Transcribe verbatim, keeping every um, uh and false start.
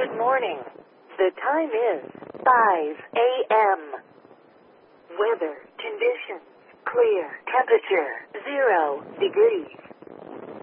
Good morning. The time is five a.m. Weather conditions clear. Temperature zero degrees.